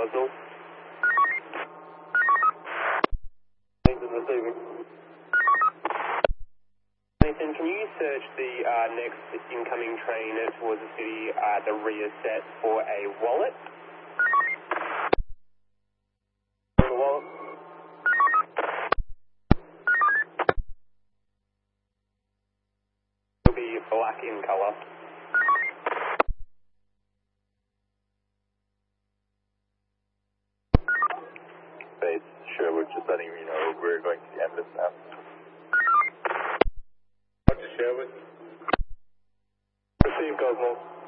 Gosnell. Thanks for receiving. Nathan, can you search the next incoming train towards the city, the rear set, for a wallet? The wallet? It'll be black in colour. Base, Sherwood, just letting you know we're going to the ambulance now. Dr. Sherwood. Receive Gosnell.